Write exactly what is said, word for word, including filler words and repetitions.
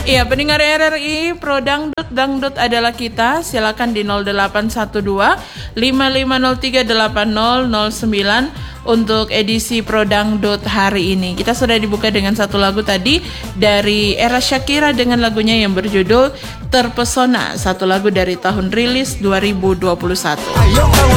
Iya, pendengar R R I, Pro Dangdut, Dangdut adalah kita. Silakan di nol delapan satu dua lima lima nol tiga delapan nol nol sembilan untuk edisi Pro Dangdut hari ini. Kita sudah dibuka dengan satu lagu tadi dari era Shakira dengan lagunya yang berjudul Terpesona, satu lagu dari tahun rilis dua ribu dua puluh satu.